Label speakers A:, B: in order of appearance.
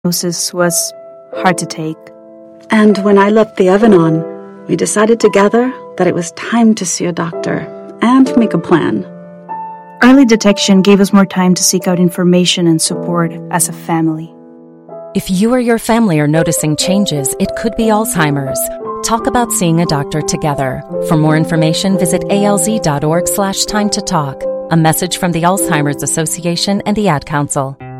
A: diagnosis was hard to take.
B: And when I left the oven on, we decided together that it was time to see a doctor and make a plan.
A: Early detection gave us more time to seek out information and support as a family.
C: If you or your family are noticing changes, it could be Alzheimer's. Talk about seeing a doctor together. For more information, visit alz.org/time to talk. A message from the Alzheimer's Association and the Ad Council.